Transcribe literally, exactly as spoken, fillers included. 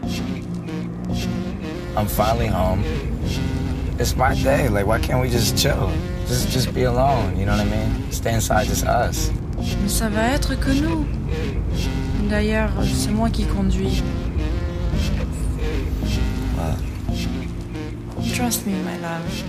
I'm finally home. It's my day. Like, why can't we just chill? Just, just be alone, you know what I mean? Stay inside, just us. Mais ça va être que nous. D'ailleurs, c'est moi qui conduis. What? Trust me, my love.